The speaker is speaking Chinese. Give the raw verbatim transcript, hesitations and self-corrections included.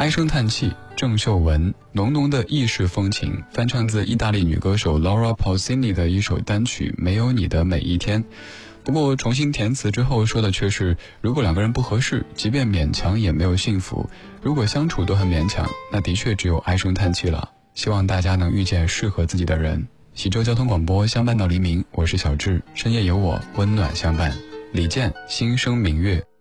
唉声叹气，郑秀文，浓浓的意式风情，翻唱自意大利女歌手 Laura Pausini 的一首单曲《没有你的每一天》。不过重新填词之后说的却是，如果两个人不合适，即便勉强也没有幸福，如果相处都很勉强，那的确只有唉声叹气了。希望大家能遇见适合自己的人。喜州交通广播，相伴到黎明，我是小智，深夜有我，温暖相伴。李健，心生明月。